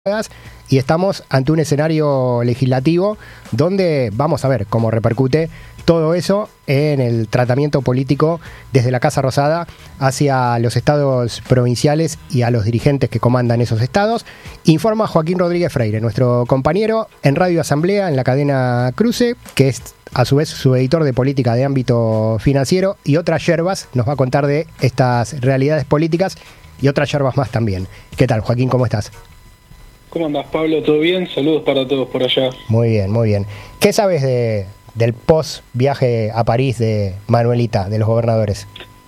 y estamos ante un escenario legislativo donde vamos a ver cómo repercute todo eso en el tratamiento político desde la Casa Rosada hacia los estados provinciales y a los dirigentes que comandan esos estados. Informa Joaquín Rodríguez Freire, nuestro compañero en Radio Asamblea, en la cadena Cruce, que es a su vez su editor de política de ámbito financiero, y otras yerbas. Nos va a contar de estas realidades políticas y otras yerbas más también. ¿Qué tal, Joaquín? ¿Cómo estás? ¿Cómo andás, Pablo? ¿Todo bien? Saludos para todos por allá. Muy bien, muy bien. ¿Qué sabes del post-viaje a París de Manuelita, de los gobernadores?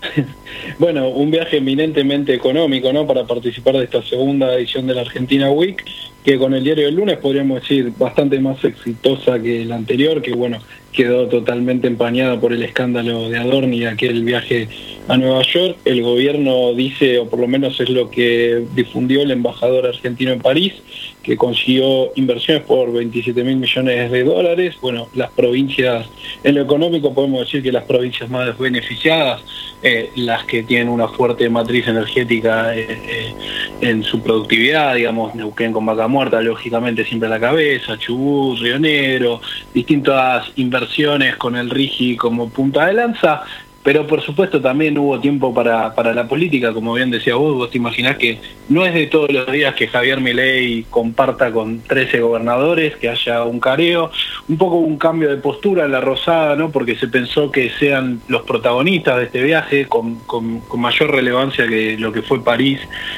Bueno, un viaje eminentemente económico, ¿no? Para participar de esta segunda edición de la Argentina Week, que con el diario del lunes podríamos decir bastante más exitosa que la anterior, que bueno, quedó totalmente empañada por el escándalo de Adorni y aquel viaje a Nueva York. El gobierno dice, o por lo menos es lo que difundió el embajador argentino en París, que consiguió inversiones por 27.000 millones de dólares. Bueno, las provincias, en lo económico podemos decir que las provincias más beneficiadas, las que tienen una fuerte matriz energética en su productividad, digamos, Neuquén con Vaca Muerta, lógicamente siempre a la cabeza, Chubut, Río Negro, distintas inversiones con el RIGI como punta de lanza. Pero por supuesto también hubo tiempo para la política, como bien decía vos te imaginás que no es de todos los días que Javier Milei comparta con 13 gobernadores, que haya un careo, un poco un cambio de postura en la Rosada, ¿no? Porque se pensó que sean los protagonistas de este viaje con mayor relevancia que lo que fue París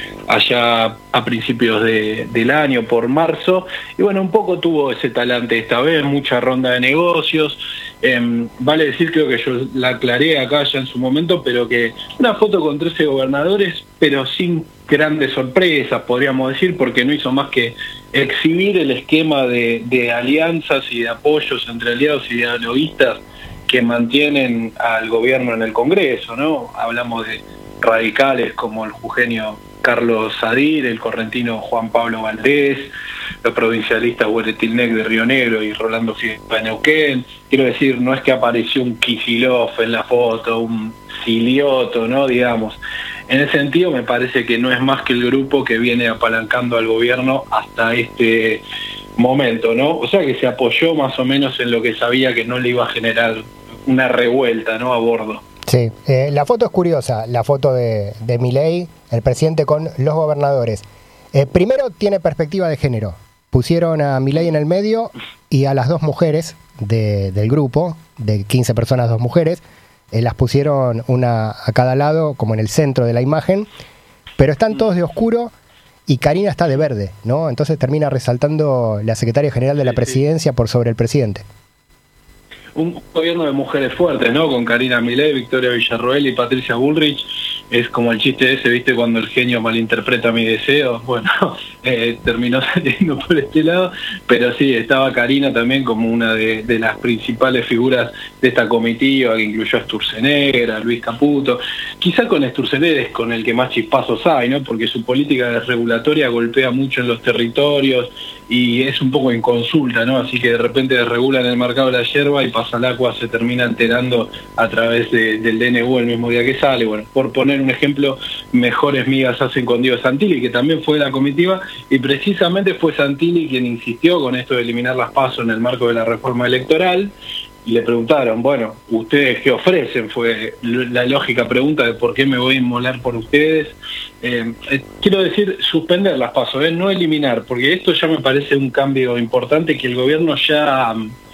allá a principios del año, por marzo, y bueno, un poco tuvo ese talante esta vez, mucha ronda de negocios. Vale decir, creo que yo la aclaré acá ya en su momento, pero que una foto con 13 gobernadores, pero sin grandes sorpresas, podríamos decir, porque no hizo más que exhibir el esquema de alianzas y de apoyos entre aliados y dialoguistas que mantienen al gobierno en el Congreso, ¿no? Hablamos de radicales como el jujeño Carlos Sadir, el correntino Juan Pablo Valdés, los provincialistas Hueretilnec de Río Negro y Rolando Figueroa de Neuquén. Quiero decir, no es que apareció un Kicillof en la foto, un Silioto, ¿no? Digamos. En ese sentido, me parece que no es más que el grupo que viene apalancando al gobierno hasta este momento, ¿no? O sea que se apoyó más o menos en lo que sabía que no le iba a generar una revuelta, ¿no? A bordo. Sí, la foto es curiosa, la foto de Milei, el presidente con los gobernadores. Primero tiene perspectiva de género. Pusieron a Milei en el medio y a las dos mujeres del grupo, de 15 personas, 2 mujeres, las pusieron una a cada lado, como en el centro de la imagen, pero están todos de oscuro y Karina está de verde, ¿no? Entonces termina resaltando la secretaria general de la presidencia por sobre el presidente. Un gobierno de mujeres fuertes, ¿no? Con Karina Milei, Victoria Villarroel y Patricia Bullrich. Es como el chiste ese, ¿viste? Cuando el genio malinterpreta mi deseo. Bueno, terminó saliendo por este lado. Pero sí, estaba Karina también como una de las principales figuras de esta comitiva, que incluyó a Sturzenegger, a Luis Caputo. Quizá con Sturzenegger es con el que más chispazos hay, ¿no? Porque su política regulatoria golpea mucho en los territorios y es un poco en consulta, ¿no? Así que de repente desregulan el mercado de la yerba y Pasalacua se termina enterando a través del DNU el mismo día que sale. Bueno, por poner un ejemplo, mejores migas hacen con Diego Santilli, que también fue de la comitiva, y precisamente fue Santilli quien insistió con esto de eliminar las PASO en el marco de la reforma electoral. Y le preguntaron, bueno, ¿ustedes qué ofrecen? Fue la lógica pregunta de por qué me voy a inmolar por ustedes. Quiero decir, suspender las PASO, no eliminar, porque esto ya me parece un cambio importante, que el gobierno ya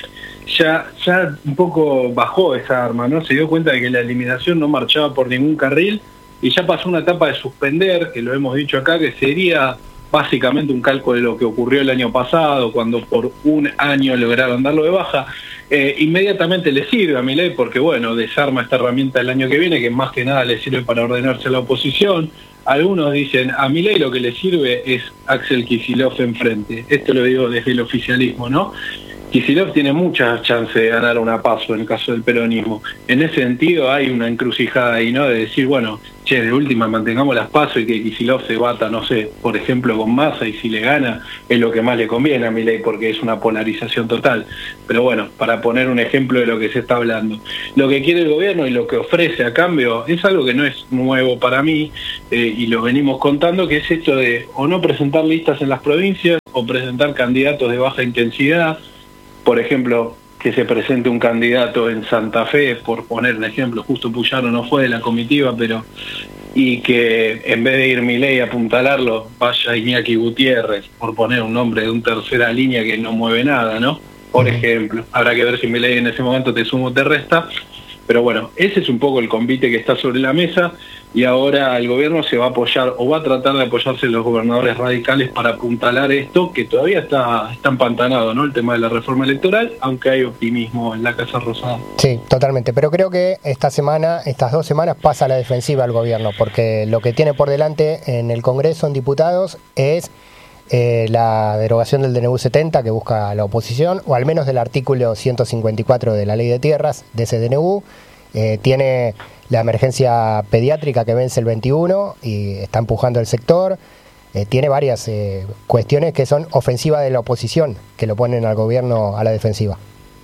un poco bajó esa arma, ¿no? Se dio cuenta de que la eliminación no marchaba por ningún carril y ya pasó una etapa de suspender, que lo hemos dicho acá, que sería básicamente un calco de lo que ocurrió el año pasado, cuando por un año lograron darlo de baja. Inmediatamente le sirve a Milei porque, bueno, desarma esta herramienta el año que viene, que más que nada le sirve para ordenarse a la oposición. Algunos dicen, a Milei lo que le sirve es Axel Kicillof enfrente. Esto lo digo desde el oficialismo, ¿no? Kicillof tiene muchas chances de ganar una PASO en el caso del peronismo. En ese sentido hay una encrucijada ahí, ¿no? De decir, bueno, che, de última mantengamos las PASO y que Kicillof se bata, no sé, por ejemplo con Massa, y si le gana es lo que más le conviene a Milei porque es una polarización total. Pero bueno, para poner un ejemplo de lo que se está hablando. Lo que quiere el gobierno y lo que ofrece a cambio es algo que no es nuevo para mí, y lo venimos contando, que es esto de o no presentar listas en las provincias o presentar candidatos de baja intensidad. Por ejemplo, que se presente un candidato en Santa Fe, por poner un ejemplo, justo Puyaro no fue de la comitiva, pero y que en vez de ir Milei a apuntalarlo, vaya Iñaki Gutiérrez, por poner un nombre de un tercera línea que no mueve nada, ¿no? Por ejemplo, habrá que ver si Milei en ese momento te suma o te resta, pero bueno, ese es un poco el convite que está sobre la mesa, y ahora el gobierno se va a apoyar, o va a tratar de apoyarse en los gobernadores radicales para apuntalar esto, que todavía está empantanado, ¿no? El tema de la reforma electoral, aunque hay optimismo en la Casa Rosada. Sí, totalmente, pero creo que estas 2 semanas pasa a la defensiva el gobierno, porque lo que tiene por delante en el Congreso, en diputados, es la derogación del DNU 70 que busca la oposición, o al menos del artículo 154 de la Ley de Tierras, de ese DNU. Tiene la emergencia pediátrica que vence el 21 y está empujando el sector. Tiene varias cuestiones que son ofensivas de la oposición, que lo ponen al gobierno a la defensiva.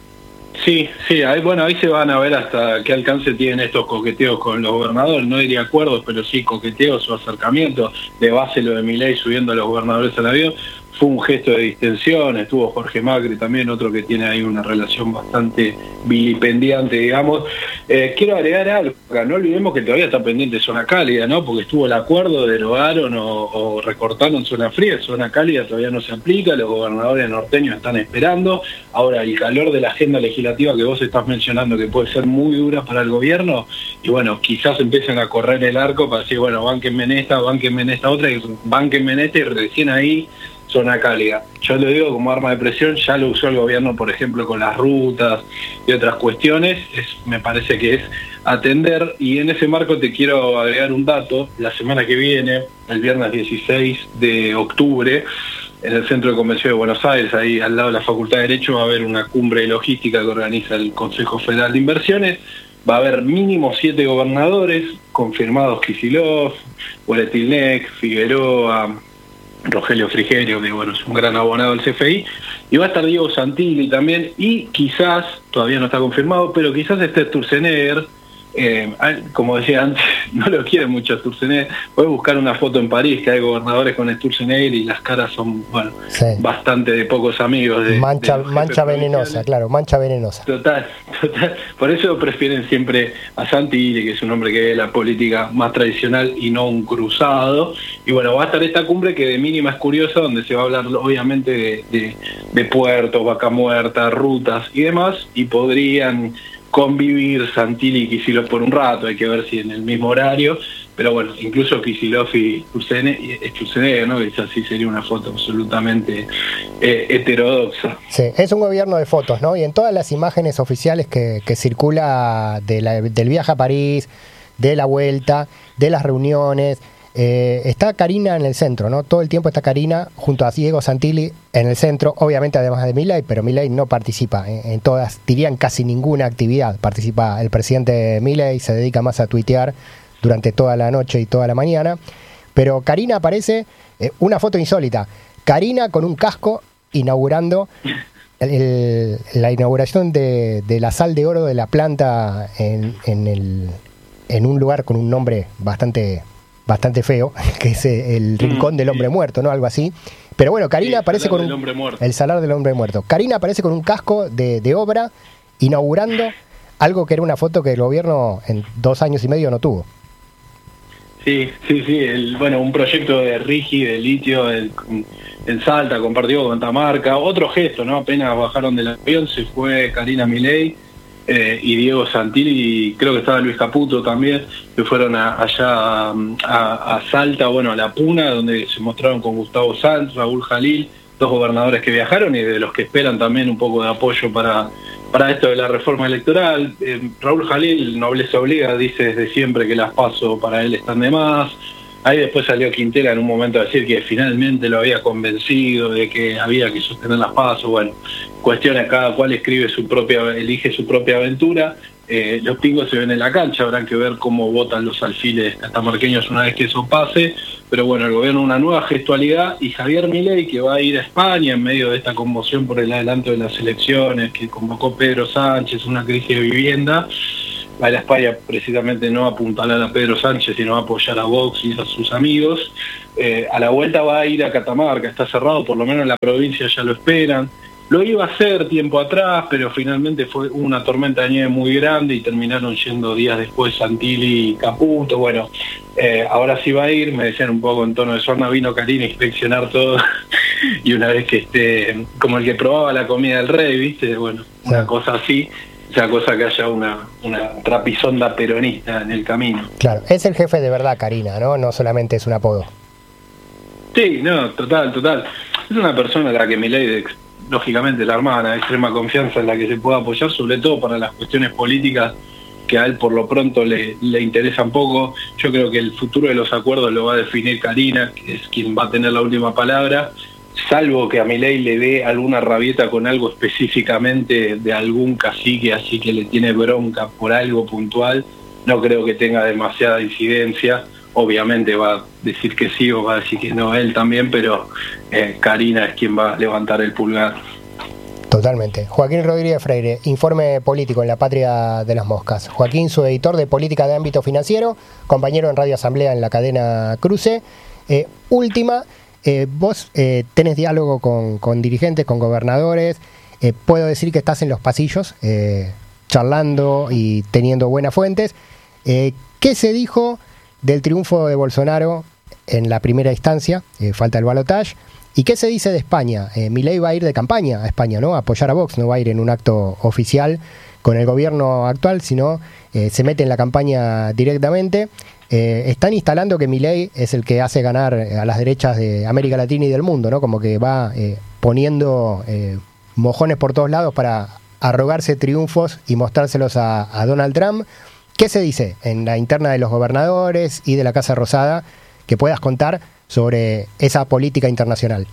Sí, ahí se van a ver hasta qué alcance tienen estos coqueteos con los gobernadores, no diría acuerdos, pero sí coqueteos o acercamientos. De base lo de Milei subiendo a los gobernadores al avión fue un gesto de distensión. Estuvo Jorge Macri también, otro que tiene ahí una relación bastante vilipendiante, digamos. Quiero agregar algo acá, no olvidemos que todavía está pendiente zona cálida, ¿no? Porque estuvo el acuerdo, derogaron o recortaron zona fría. Zona cálida todavía no se aplica, los gobernadores norteños están esperando. Ahora, el calor de la agenda legislativa que vos estás mencionando, que puede ser muy dura para el gobierno, y bueno, quizás empiecen a correr el arco para decir, bueno, bánquenme en esta otra, y bánquenme en esta, y recién ahí zona cálida. Yo lo digo como arma de presión, ya lo usó el gobierno, por ejemplo, con las rutas y otras cuestiones. Me parece que es atender, y en ese marco te quiero agregar un dato. La semana que viene, el viernes 16 de octubre, en el Centro de Convención de Buenos Aires, ahí al lado de la Facultad de Derecho, va a haber una cumbre de logística que organiza el Consejo Federal de Inversiones. Va a haber mínimo 7 gobernadores confirmados: Kicillof, Boletilnec, Figueroa, Rogelio Frigerio, que bueno, es un gran abonado del CFI, y va a estar Diego Santilli también, y quizás, todavía no está confirmado, pero quizás esté Sturzenegger. Como decía antes, no lo quiere mucho Sturzenegger. Puedes buscar una foto en París, que hay gobernadores con Sturzenegger y las caras son, bueno, sí, bastante de pocos amigos. Mancha venenosa, claro, mancha venenosa. Total. Por eso prefieren siempre a Santilli, que es un hombre que ve la política más tradicional y no un cruzado. Y bueno, va a estar esta cumbre que de mínima es curiosa, donde se va a hablar obviamente de puertos, vaca muerta, rutas y demás, y podrían convivir Santilli y Kicillof por un rato. Hay que ver si en el mismo horario, pero bueno, incluso Kicillof y Sturzenegger, ¿no? Que así sería una foto absolutamente heterodoxa. Sí, es un gobierno de fotos, ¿no? Y en todas las imágenes oficiales que circula del viaje a París, de la vuelta, de las reuniones, está Karina en el centro, ¿no? Todo el tiempo está Karina junto a Diego Santilli en el centro, obviamente además de Milei, pero Milei no participa en todas, dirían casi ninguna actividad. Participa el presidente Milei, se dedica más a tuitear durante toda la noche y toda la mañana, pero Karina aparece, una foto insólita, Karina con un casco inaugurando la inauguración de la sal de oro de la planta en un lugar con un nombre bastante feo, que es el Rincón del Hombre Muerto, ¿no? Algo así. Pero bueno, Karina aparece con el Salar del Hombre Muerto. Karina aparece con un casco de obra, inaugurando algo que era una foto que el gobierno en 2 años y medio no tuvo. Sí, un proyecto de RIGI, de litio, en Salta, compartido con Catamarca. Otro gesto, ¿no? Apenas bajaron del avión, se fue Karina Milei, y Diego Santilli, y creo que estaba Luis Caputo también, que fueron allá a Salta, bueno, a La Puna, donde se mostraron con Gustavo Sanz, Raúl Jalil, 2 gobernadores que viajaron y de los que esperan también un poco de apoyo para esto de la reforma electoral. Raúl Jalil, nobleza obliga, dice desde siempre que las PASO para él están de más. Ahí después salió Quintela en un momento a decir que finalmente lo había convencido de que había que sostener las pasos. Bueno, cuestiones, cada cual elige su propia aventura. Los pingos se ven en la cancha, habrán que ver cómo votan los alfiles catamarqueños una vez que eso pase, pero bueno, el gobierno una nueva gestualidad, y Javier Milei, que va a ir a España en medio de esta conmoción por el adelanto de las elecciones que convocó Pedro Sánchez, una crisis de vivienda, va a ir a España precisamente no a apuntalar a Pedro Sánchez, sino a apoyar a Vox y a sus amigos. A la vuelta va a ir a Catamarca, está cerrado, por lo menos en la provincia ya lo esperan. Lo iba a hacer tiempo atrás, pero finalmente fue una tormenta de nieve muy grande y terminaron yendo días después Santilli y Caputo. Bueno, ahora sí va a ir, me decían un poco en tono de sorna, vino Karina a inspeccionar todo y una vez que esté, como el que probaba la comida del rey, ¿viste? Bueno, una cosa así, esa cosa que haya una trapisonda peronista en el camino. Claro, es el jefe de verdad, Karina, ¿no? No solamente es un apodo. Sí, no, total. Es una persona a la que Milei, lógicamente la hermana, de extrema confianza en la que se puede apoyar, sobre todo para las cuestiones políticas que a él por lo pronto le interesan poco. Yo creo que el futuro de los acuerdos lo va a definir Karina, que es quien va a tener la última palabra, salvo que a Milei le dé alguna rabieta con algo específicamente de algún cacique, así que le tiene bronca por algo puntual. No creo que tenga demasiada incidencia. Obviamente va a decir que sí o va a decir que no él también, pero Karina es quien va a levantar el pulgar. Totalmente. Joaquín Rodríguez Freire, Informe Político en la Patria de las Moscas. Joaquín, su editor de política de ámbito financiero, compañero en Radio Asamblea en la cadena Cruce. Última, vos tenés diálogo con dirigentes, con gobernadores. Puedo decir que estás en los pasillos charlando y teniendo buenas fuentes. ¿Qué se dijo del triunfo de Bolsonaro en la primera instancia? Falta el balotaje. ¿Y qué se dice de España? Milei va a ir de campaña a España, ¿no? A apoyar a Vox, no va a ir en un acto oficial con el gobierno actual, sino se mete en la campaña directamente. Están instalando que Milei es el que hace ganar a las derechas de América Latina y del mundo, ¿no? Como que va poniendo mojones por todos lados para arrogarse triunfos y mostrárselos a Donald Trump. ¿Qué se dice en la interna de los gobernadores y de la Casa Rosada que puedas contar sobre esa política internacional?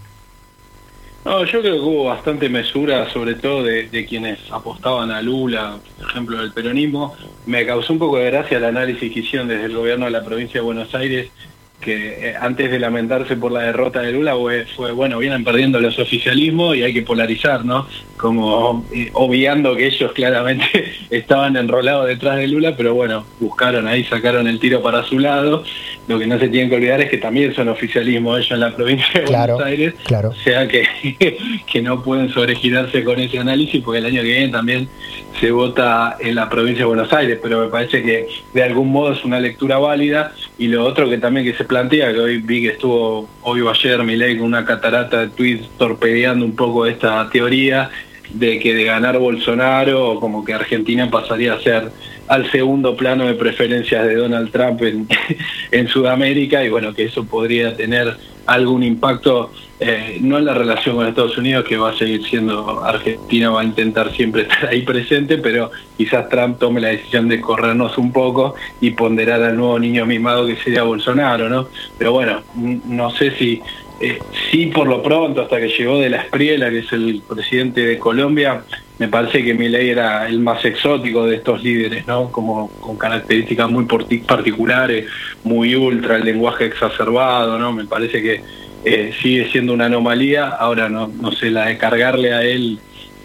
No, yo creo que hubo bastante mesura, sobre todo de quienes apostaban a Lula, por ejemplo, del peronismo. Me causó un poco de gracia el análisis que hicieron desde el gobierno de la provincia de Buenos Aires, que antes de lamentarse por la derrota de Lula fue bueno, vienen perdiendo los oficialismos y hay que polarizar, ¿no? Como obviando que ellos claramente estaban enrolados detrás de Lula, pero bueno, buscaron ahí, sacaron el tiro para su lado. Lo que no se tienen que olvidar es que también son oficialismo ellos en la provincia de Buenos Aires, claro. O sea que no pueden sobregirarse con ese análisis, porque el año que viene también se vota en la provincia de Buenos Aires, pero me parece que de algún modo es una lectura válida. Y lo otro que también que se plantea, que hoy vi que estuvo hoy o ayer Milei con una catarata de tweets torpedeando un poco esta teoría de que de ganar Bolsonaro, como que Argentina pasaría a ser al segundo plano de preferencias de Donald Trump en Sudamérica, y bueno, que eso podría tener algún impacto, no en la relación con Estados Unidos, que va a seguir siendo, Argentina va a intentar siempre estar ahí presente, pero quizás Trump tome la decisión de corrernos un poco y ponderar al nuevo niño mimado que sería Bolsonaro, ¿no? Pero bueno, no sé si sí, por lo pronto, hasta que llegó de la Espriella, que es el presidente de Colombia, me parece que Milei era el más exótico de estos líderes, ¿no? Como con características muy particulares, muy ultra, el lenguaje exacerbado, ¿no? Me parece que sigue siendo una anomalía. Ahora no sé, la de cargarle a él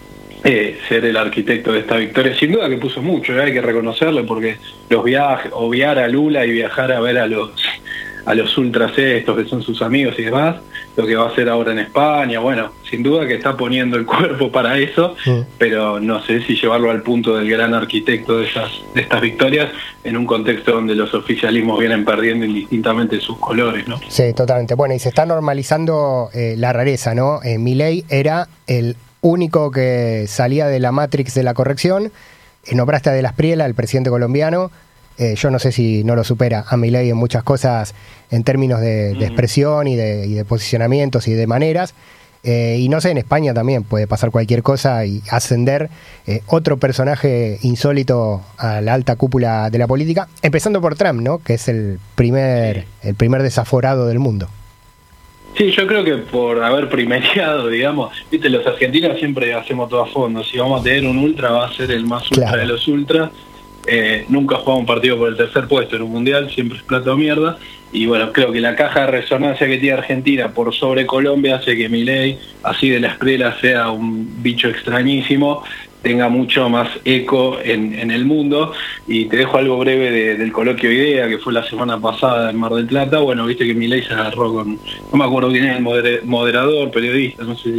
ser el arquitecto de esta victoria, sin duda que puso mucho, hay que reconocerlo, porque los viajes, obviar a Lula y viajar a ver a los ultras estos que son sus amigos y demás, lo que va a hacer ahora en España, bueno, sin duda que está poniendo el cuerpo para eso, pero no sé si llevarlo al punto del gran arquitecto de estas victorias en un contexto donde los oficialismos vienen perdiendo indistintamente sus colores, ¿no? Sí, totalmente. Bueno, y se está normalizando la rareza, ¿no? Milei era el único que salía de la Matrix de la corrección. Nombraste a De la Espriella, el presidente colombiano. Yo no sé si no lo supera a Milei en muchas cosas en términos de expresión y de posicionamientos y de maneras. Y no sé, en España también puede pasar cualquier cosa y ascender otro personaje insólito a la alta cúpula de la política, empezando por Trump, ¿no? Que es el primer desaforado del mundo. Sí, yo creo que por haber primereado, digamos, viste, los argentinos siempre hacemos todo a fondo. Si vamos a tener un ultra, va a ser el más ultra de los ultras. Nunca jugamos un partido por el tercer puesto en un mundial, siempre es plato mierda. Y bueno, creo que la caja de resonancia que tiene Argentina por sobre Colombia hace que Milei, así de la esprela, sea un bicho extrañísimo, tenga mucho más eco en el mundo. Y te dejo algo breve del coloquio IDEA, que fue la semana pasada en Mar del Plata. Bueno, viste que Milei se agarró con, no me acuerdo quién es el moderador, periodista, no sé